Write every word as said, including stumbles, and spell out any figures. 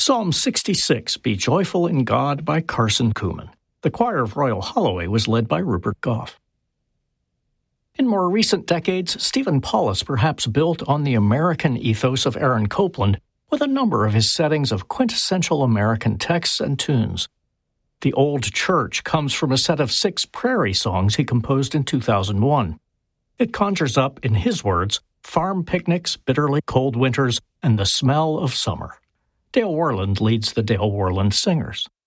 Psalm sixty-six, Be Joyful in God by Carson Kuhlman. The choir of Royal Holloway was led by Rupert Goff. In more recent decades, Stephen Paulus perhaps built on the American ethos of Aaron Copland with a number of his settings of quintessential American texts and tunes. The Old Church comes from a set of six prairie songs he composed in two thousand one. It conjures up, in his words, farm picnics, bitterly cold winters, and the smell of summer. Dale Worland leads the Dale Worland Singers.